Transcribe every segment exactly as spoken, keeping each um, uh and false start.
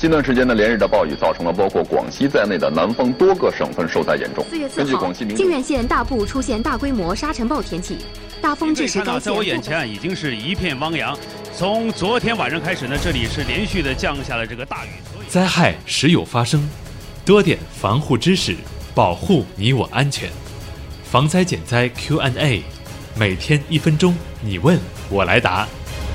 近段时间的连日的暴雨，造成了包括广西在内的南方多个省份受灾严重。 四月四号，靖远县大部出现大规模沙尘暴天气，大风致使该县。 在我眼前已经是一片汪洋。从昨天晚上开始呢，这里是连续的降下了这个大雨。 灾害时有发生，多点防护知识，保护你我安全。防灾减灾 Q and A， 每天一分钟，你问我来答。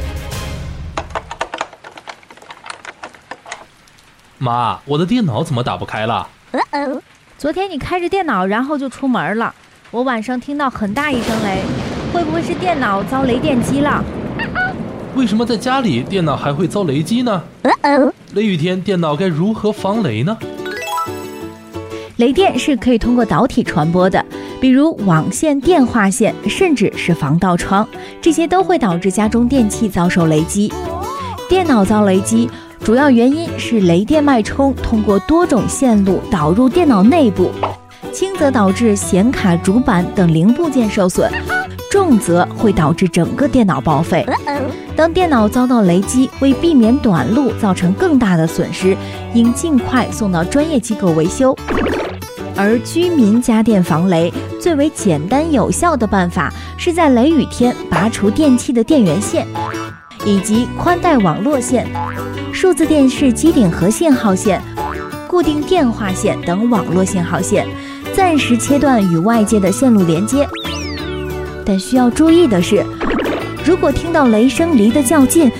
妈，我的电脑怎么打不开了？ 呃哦，昨天你开着电脑然后就出门了，我晚上听到很大一声雷，会不会是电脑遭雷电击了？ 为什么在家里电脑还会遭雷击呢？ 呃哦， 雷雨天电脑该如何防雷呢？ 雷电是可以通过导体传播的，比如网线、电话线，甚至是防盗窗，这些都会导致家中电器遭受雷击。电脑遭雷击主要原因是雷电脉冲通过多种线路导入电脑内部，轻则导致显卡、主板等零部件受损，重则会导致整个电脑报废。当电脑遭到雷击，为避免短路造成更大的损失，应尽快送到专业机构维修。而居民家电防雷最为简单有效的办法，是在雷雨天拔除电器的电源线，以及宽带网络线、数字电视机顶盒信号线、固定电话线等网络信号线，暂时切断与外界的线路连接。但需要注意的是，如果听到雷声离得较近，